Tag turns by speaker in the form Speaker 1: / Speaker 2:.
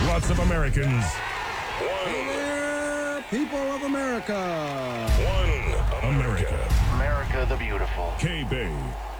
Speaker 1: Lots of Americans.
Speaker 2: Hey there, people of America.
Speaker 1: America.
Speaker 3: America the Beautiful.
Speaker 1: K-Bay.